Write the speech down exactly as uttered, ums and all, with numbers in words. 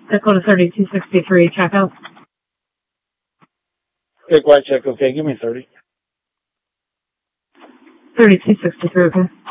Dakota thirty-two sixty-three, checkout. Big white check, okay, give me thirty. thirty-two sixty-three, okay.